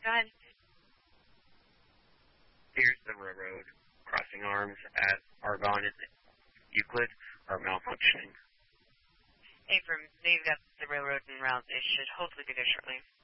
Go ahead. Here's the railroad crossing arms at Argonne and Euclid are malfunctioning. Abrams, they've got the railroad en route. They should hopefully be there shortly.